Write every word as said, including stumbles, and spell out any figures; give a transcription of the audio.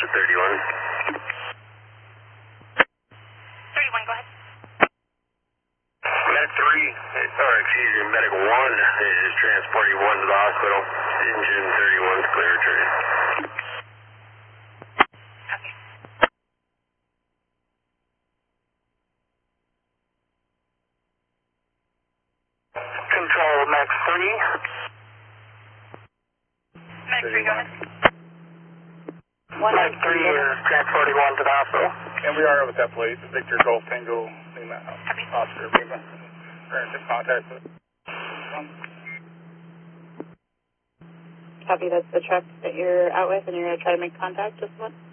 to thirty-one. thirty-one, go ahead. Medic three, or excuse me, Medic one is transporting one to the hospital. Engine thirty-one is clear return. Okay. Control Max three. Medic three, go ahead. one nine three is transporting one to the hospital. And we are with that place, Victor Golf Tango Lima Oscar Lima. We're in contact with. Copy, that's the truck that you're out with and you're going to try to make contact with one?